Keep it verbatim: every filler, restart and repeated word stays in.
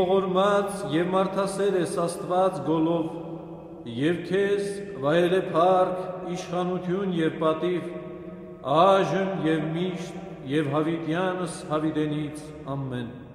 Ողորմած և մարդասեր ես Աստված գոլով, և քեզ վայել է փառք, իշխանություն և պատիվ, այժմ և միշտ և հավիտյանս հավիտենից ամեն։